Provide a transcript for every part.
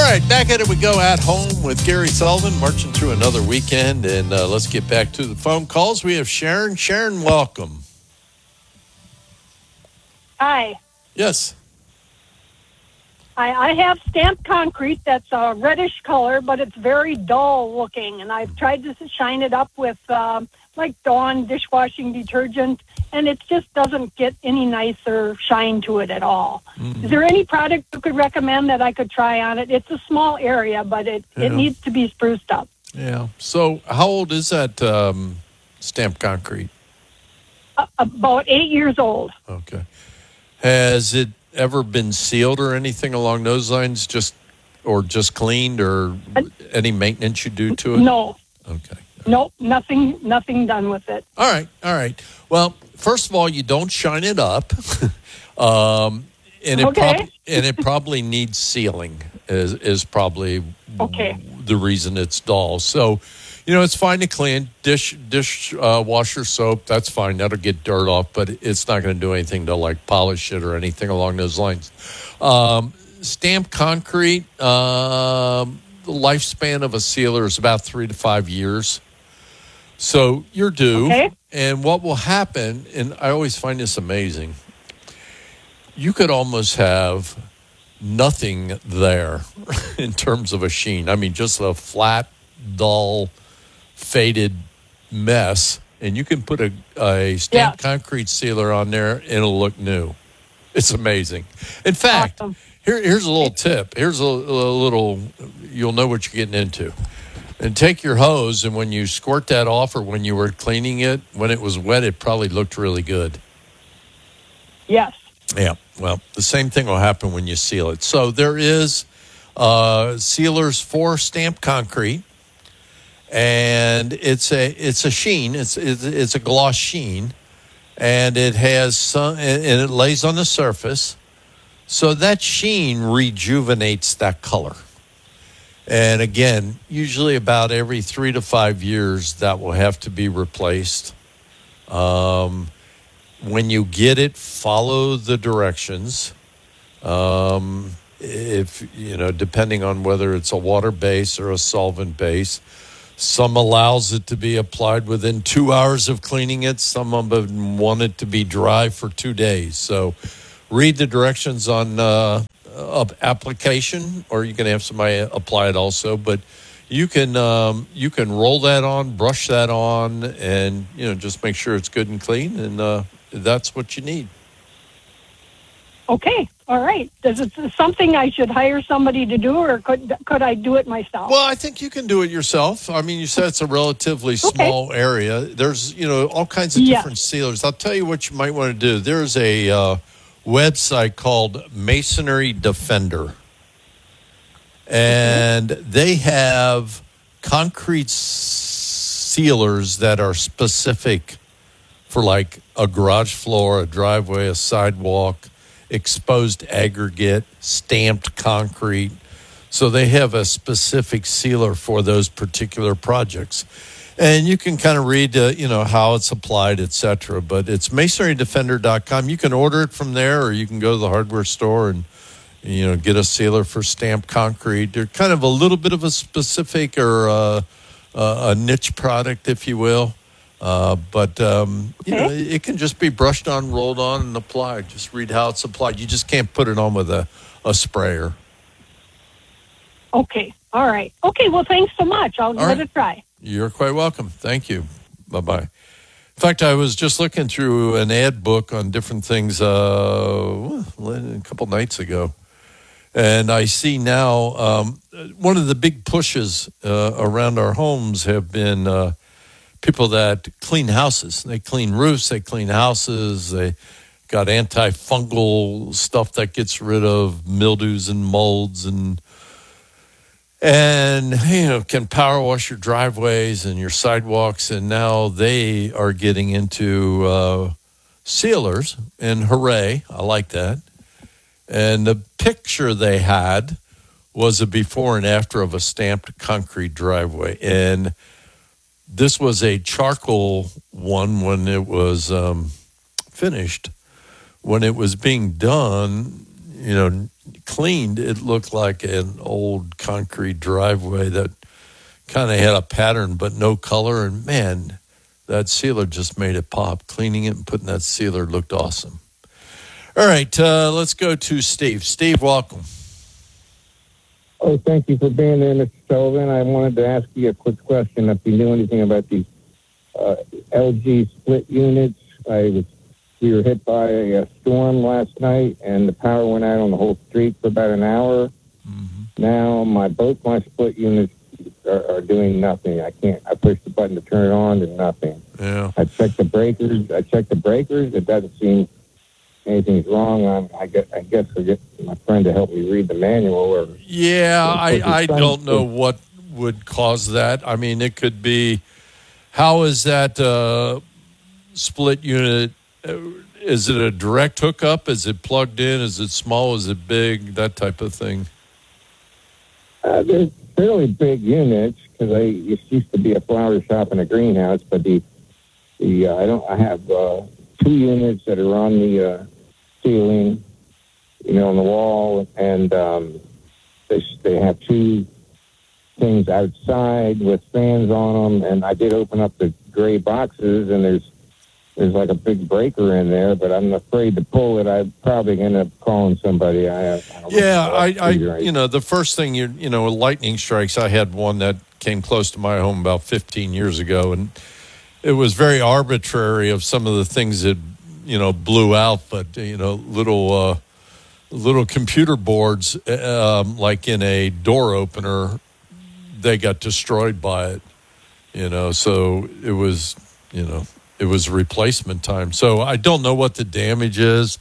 right, back at it we go at home with Gary Sullivan, marching through another weekend. And let's get back to the phone calls. We have Sharon. Sharon, welcome. Hi. Yes. I have stamped concrete that's a reddish color, but it's very dull looking. And I've tried to shine it up with like Dawn dishwashing detergent, and it just doesn't get any nicer shine to it at all. Is there any product you could recommend that I could try on it? It's a small area, but it needs to be spruced up. Yeah. So how old is that stamped concrete? About 8 years old. Okay. Has it ever been sealed or anything along those lines, just cleaned, or any maintenance you do to it? No. Okay. Nope, nothing done with it. All right. Well, first of all, you don't shine it up, and it probably needs sealing. Is probably the reason it's dull. So, it's fine to clean. Dish washer soap, that's fine. That'll get dirt off, but it's not going to do anything to like polish it or anything along those lines. Stamped concrete, the lifespan of a sealer is about 3 to 5 years. So you're due. Okay. And what will happen, and I always find this amazing, you could almost have nothing there in terms of a sheen. I mean, just a flat, dull, faded mess, and you can put a stamped concrete sealer on there, and it'll look new. It's amazing. In fact, here's a little tip. Here's a little, you'll know what you're getting into. And take your hose, and when you squirt that off or when you were cleaning it, when it was wet, it probably looked really good. Yes. Yeah, well, the same thing will happen when you seal it. So there is sealers for stamped concrete, and it's a sheen. It's a gloss sheen, and it has some, and it lays on the surface, so that sheen rejuvenates that color. And again, usually about every 3 to 5 years, that will have to be replaced. When you get it, follow the directions. If depending on whether it's a water base or a solvent base, some allows it to be applied within 2 hours of cleaning it. Some of them want it to be dry for 2 days. So, read the directions on of application, or you can have somebody apply it also. But you can roll that on, brush that on, and just make sure it's good and clean, and that's what you need. Okay, all right. Is it something I should hire somebody to do, or could I do it myself? Well, I think you can do it yourself. I mean, you said it's a relatively small area. There's all kinds of different sealers. I'll tell you what you might want to do. There's a website called Masonry Defender, and they have concrete sealers that are specific for like a garage floor, a driveway, a sidewalk, exposed aggregate, stamped concrete. So they have a specific sealer for those particular projects. And you can kind of read, how it's applied, et cetera. But it's masonrydefender.com. You can order it from there, or you can go to the hardware store and, get a sealer for stamped concrete. They're kind of a little bit of a specific or a niche product, if you will. But it can just be brushed on, rolled on, and applied. Just read how it's applied. You just can't put it on with a sprayer. Okay. All right. Okay. Well, thanks so much. I'll give it a try. You're quite welcome. Thank you. Bye-bye. In fact, I was just looking through an ad book on different things a couple nights ago. And I see now one of the big pushes around our homes have been people that clean houses. They clean roofs, they clean houses, they got antifungal stuff that gets rid of mildews and molds and can power wash your driveways and your sidewalks. And now they are getting into sealers, and hooray, I like that. And the picture they had was a before and after of a stamped concrete driveway. And this was a charcoal one when it was finished. When it was being done, cleaned, it looked like an old concrete driveway that kind of had a pattern but no color. And man, that sealer just made it pop. Cleaning it and putting that sealer looked awesome. All right, let's go to Steve. Steve, welcome. Oh, thank you for being there, Mr. Sullivan. I wanted to ask you a quick question. If you knew anything about these LG split units. We were hit by a storm last night, and the power went out on the whole street for about an hour. Mm-hmm. Now, both my split units are doing nothing. I pushed the button to turn it on, and nothing. Yeah. I checked the breakers. It doesn't seem anything's wrong. I guess I'll get my friend to help me read the manual. I don't know what would cause that. I mean, it could be, how is that split unit? Is it a direct hookup? Is it plugged in? Is it small? Is it big? That type of thing. They're fairly big units because it used to be a flower shop and a greenhouse. But I have 2 units that are on the ceiling, on the wall, and they have 2 things outside with fans on them. And I did open up the gray boxes, and there's like a big breaker in there, but I'm afraid to pull it. I'm probably going to end up calling somebody. The first thing lightning strikes. I had one that came close to my home about 15 years ago, and it was very arbitrary of some of the things that blew out, but little computer boards like in a door opener, they got destroyed by it. So it was it was replacement time. So I don't know what the damage is.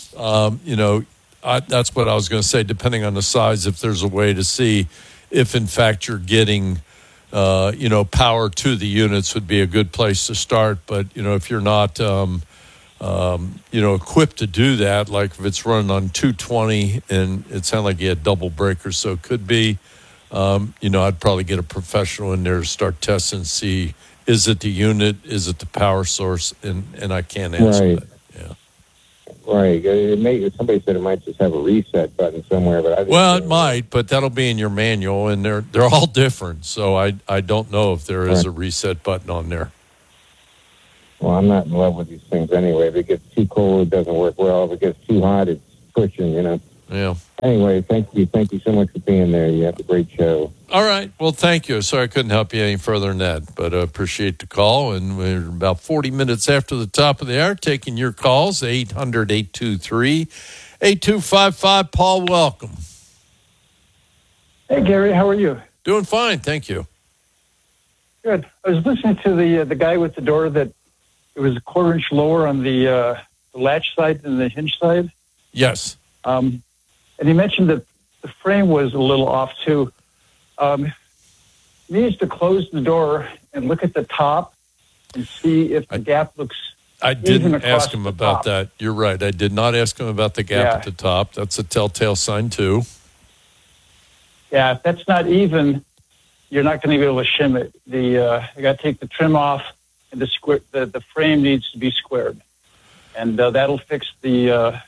That's what I was going to say. Depending on the size, if there's a way to see if, in fact, you're getting, power to the units, would be a good place to start. But, if you're not, equipped to do that, like if it's running on 220 and it sounded like you had double breakers, so it could be, I'd probably get a professional in there to start testing and see, is it the unit? Is it the power source? And I can't answer that. Yeah. Right. Somebody said it might just have a reset button somewhere, but it might, but that'll be in your manual, and they're all different. So I don't know if there is a reset button on there. Well, I'm not in love with these things anyway. If it gets too cold, it doesn't work well. If it gets too hot, it's pushing. Yeah. Anyway, thank you so much for being there. You have a great show. All right. Well, thank you. Sorry I couldn't help you any further than that, but I appreciate the call. And we're about 40 minutes after the top of the hour, taking your calls, 800-823-8255. Paul, welcome. Hey, Gary. How are you? Doing fine. Thank you. Good. I was listening to the guy with the door that it was a 1/4 inch lower on the latch side than the hinge side. Yes. And he mentioned that the frame was a little off, too. He needs to close the door and look at the top and see if the gap looks I didn't ask him about that. You're right. I did not ask him about the gap at the top. That's a telltale sign, too. Yeah, if that's not even, you're not going to be able to shim it. You got to take the trim off, and the frame needs to be squared. And that'll fix the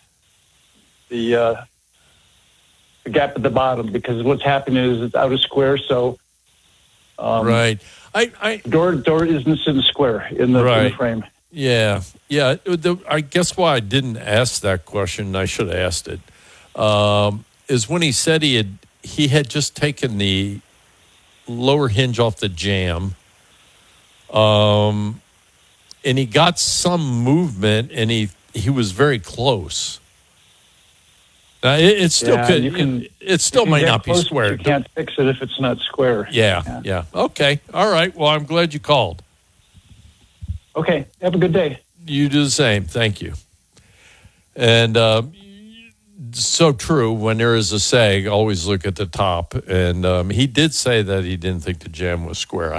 gap at the bottom, because what's happening is it's out of square. So, right, door isn't sitting square in the frame. Yeah. I guess why I didn't ask that question, I should have asked it, is when he said he had just taken the lower hinge off the jamb, and he got some movement, and he was very close. Now, it still might not be square. You can't fix it if it's not square. Yeah. Okay. All right. Well, I'm glad you called. Okay. Have a good day. You do the same. Thank you. And so true. When there is a sag, always look at the top. And he did say that he didn't think the jamb was square.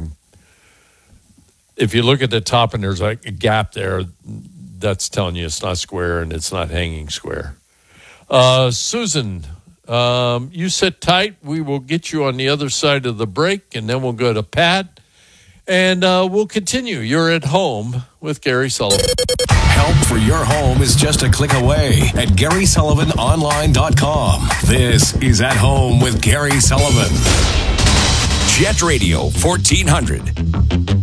If you look at the top and there's like a gap there, that's telling you it's not square and it's not hanging square. Susan, you sit tight. We will get you on the other side of the break, and then we'll go to Pat, and we'll continue. You're at home with Gary Sullivan. Help for your home is just a click away at GarySullivanOnline.com. This is At Home with Gary Sullivan. Jet Radio 1400.